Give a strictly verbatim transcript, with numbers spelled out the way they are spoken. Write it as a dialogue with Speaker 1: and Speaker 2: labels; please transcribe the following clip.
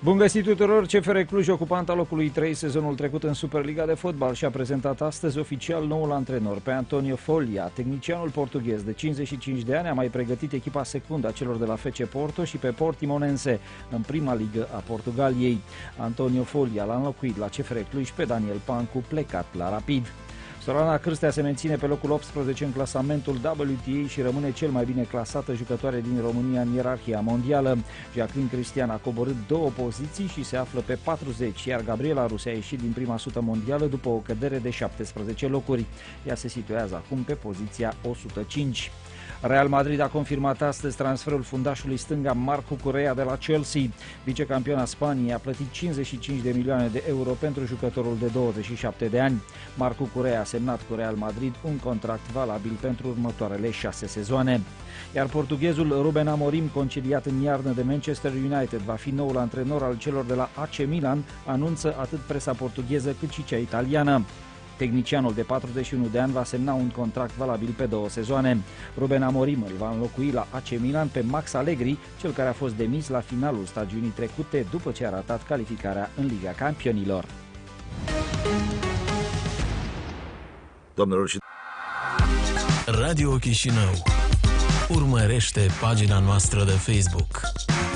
Speaker 1: Bun găsit tuturor! C F R Cluj, ocupanta locului trei sezonul trecut în Superliga de fotbal, și-a prezentat astăzi oficial noul antrenor, pe Antonio Folia. Tehnicianul portughez de cincizeci și cinci de ani a mai pregătit echipa secundă a celor de la F C Porto și pe Portimonense în prima ligă a Portugaliei. Antonio Folia l-a înlocuit la C F R Cluj pe Daniel Pancu, plecat la Rapid. Sorana Cârstea se menține pe locul optsprezece în clasamentul W T A și rămâne cel mai bine clasată jucătoare din România în ierarhia mondială. Jacqueline Cristian a coborât două poziții și se află pe patruzeci, iar Gabriela Ruse a ieșit din prima sută mondială după o cădere de șaptesprezece locuri. Ea se situează acum pe poziția o sută cinci. Real Madrid a confirmat astăzi transferul fundașului stânga Marcu Curea de la Chelsea. Vicecampioana Spaniei a plătit cincizeci și cinci de milioane de euro pentru jucătorul de douăzeci și șapte de ani. Marcu Curea a semnat cu Real Madrid un contract valabil pentru următoarele șase sezoane. Iar portughezul Ruben Amorim, concediat în iarnă de Manchester United, va fi noul antrenor al celor de la A C Milan, anunță atât presa portugheză cât și cea italiană. Tehnicianul de patruzeci și unu de ani va semna un contract valabil pe două sezoane. Ruben Amorim îl va înlocui la A C Milan pe Max Allegri, cel care a fost demis la finalul stagiunii trecute după ce a ratat calificarea în Liga Campionilor.
Speaker 2: Domnilor și
Speaker 3: Radio Chișinău. Urmărește pagina noastră de Facebook.